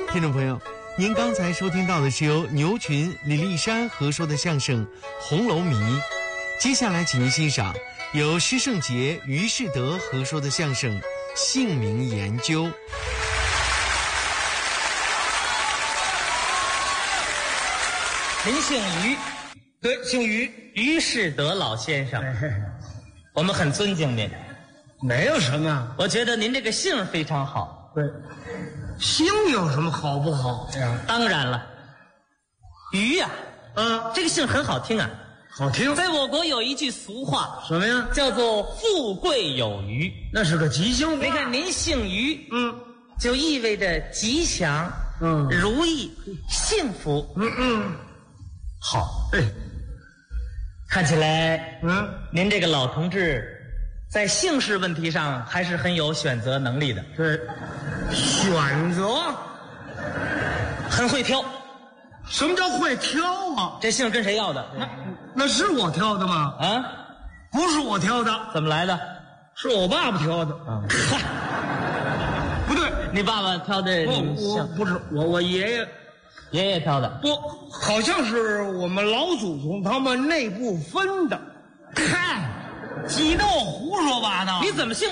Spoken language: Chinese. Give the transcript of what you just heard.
听众朋友，您刚才收听到的是由牛群、李丽珊合说的相声《红楼谜》，接下来请您欣赏由施圣杰、于世德合说的相声《姓名研究》。 您姓于？ 对，姓于， 于世德老先生，我们很尊敬您。 没有什么， 我觉得您这个姓非常好。 对，姓有什么好不好呀？ 当然了，于呀，这个姓很好听啊， 好听。 在我国有一句俗话， 什么呀？ 叫做“富贵有余”， 那是个吉祥话。 你看您姓于，就意味着吉祥，如意，幸福，好。看起来，您这个老同志，在姓氏问题上还是很有选择能力的。 对，选择很会挑。 什么叫会挑啊？ 这姓跟谁要的？ 那是我挑的吗？ 啊， 不是我挑的， 怎么来的？ 是我爸爸挑的。 嗨， 不对， 你爸爸挑的我不是我爷爷挑的。 不，好像是我们老祖宗他们内部分的。 嗨， 鸡豆胡说八道。 你怎么姓